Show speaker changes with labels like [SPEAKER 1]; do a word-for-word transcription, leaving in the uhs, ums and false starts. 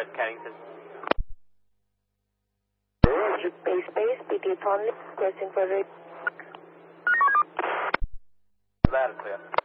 [SPEAKER 1] West Kennington.
[SPEAKER 2] Base base, P T Thornley, requesting for rate.
[SPEAKER 1] Loud and clear.